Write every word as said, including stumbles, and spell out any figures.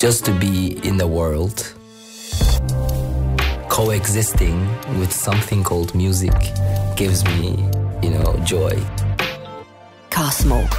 just to be in the world, coexisting with something called music gives me, you know, joy. Cosmo.